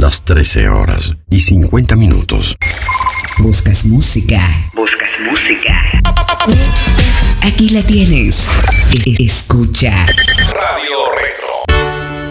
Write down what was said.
las 13 horas y 50 minutos. ¿Buscas música? ¿Buscas música? Aquí la tienes. Escucha. Radio Retro.